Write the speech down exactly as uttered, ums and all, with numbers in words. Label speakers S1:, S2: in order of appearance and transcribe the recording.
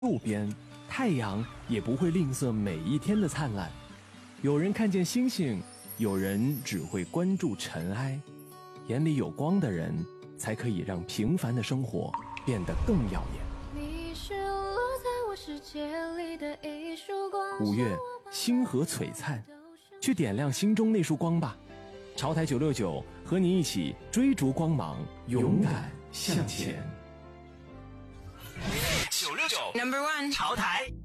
S1: 路边，太阳也不会吝啬每一天的灿烂。有人看见星星，有人只会关注尘埃。眼里有光的人，才可以让平凡的生活变得更耀眼。
S2: 你是落在我世界里的一束光。
S1: 五月，星河璀璨，去点亮心中那束光吧。潮台九六九和你一起追逐光芒，勇敢向前。
S3: 九六九 Number One 潮台。